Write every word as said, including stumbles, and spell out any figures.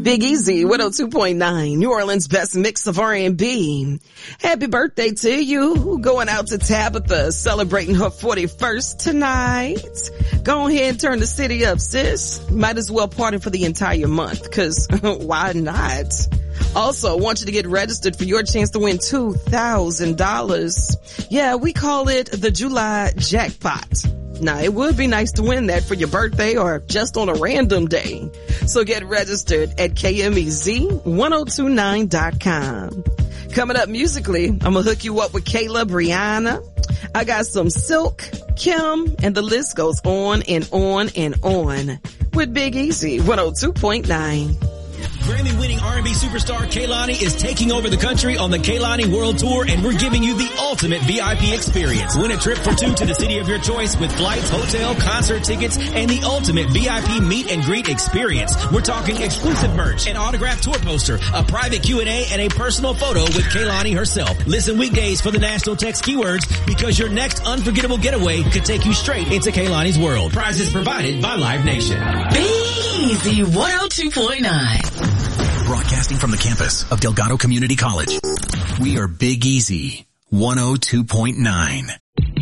Big Easy, one oh two point nine, New Orleans' best mix of R and B. Happy birthday to you. Going out to Tabitha, celebrating her forty-first tonight. Go ahead and turn the city up, sis. Might as well party for the entire month, cause why not? Also, want you to get registered for your chance to win two thousand dollars. Yeah, we call it the July jackpot. Now, it would be nice to win that for your birthday or just on a random day. So get registered at K M E Z ten twenty-nine dot com. Coming up musically, I'm gonna hook you up with Kayla, Brianna. I got some Silk, Kim, and the list goes on and on and on with Big Easy, one oh two point nine. Grammy-winning R and B superstar Kehlani is taking over the country on the Kehlani World Tour, and we're giving you the ultimate V I P experience. Win a trip for two to the city of your choice with flights, hotel, concert tickets, and the ultimate V I P meet and greet experience. We're talking exclusive merch, an autographed tour poster, a private Q and A, and a personal photo with Kehlani herself. Listen weekdays for the national text keywords, because your next unforgettable getaway could take you straight into Kehlani's world. Prizes provided by Live Nation. Big Easy one oh two point nine. Broadcasting from the campus of Delgado Community College. We are Big Easy one oh two point nine.